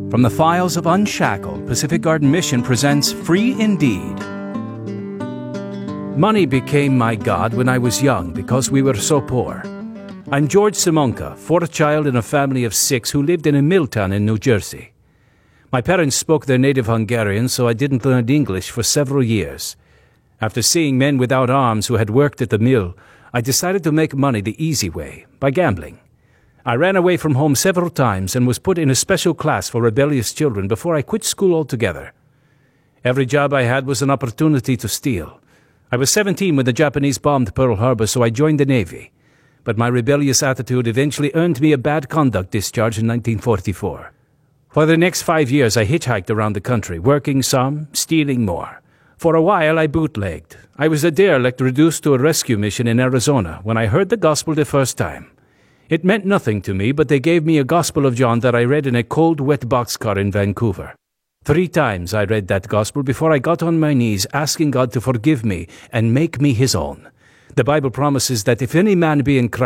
From the files of Unshackled, Pacific Garden Mission presents Free Indeed. Money became my God when I was young because we were so poor. I'm George Simonka, fourth child in a family of 6 who lived in a mill town in New Jersey. My parents spoke their native Hungarian, so I didn't learn English for several years. After seeing men without arms who had worked at the mill, I decided to make money the easy way, by gambling. I ran away from home several times and was put in a special class for rebellious children before I quit school altogether. Every job I had was an opportunity to steal. I was 17 when the Japanese bombed Pearl Harbor, so I joined the Navy. But my rebellious attitude eventually earned me a bad conduct discharge in 1944. For the next 5 years, I hitchhiked around the country, working some, stealing more. For a while, I bootlegged. I was a derelict reduced to a rescue mission in Arizona when I heard the gospel the first time. It meant nothing to me, but they gave me a Gospel of John that I read in a cold, wet boxcar in Vancouver. 3 times I read that gospel before I got on my knees asking God to forgive me and make me His own. The Bible promises that if any man be in Christ,